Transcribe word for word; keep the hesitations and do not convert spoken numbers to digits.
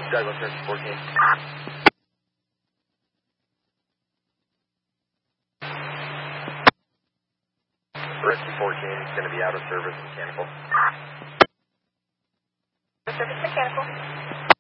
Douglas, Rescue fourteen. Rescue fourteen is going to be out of service mechanical. Service mechanical.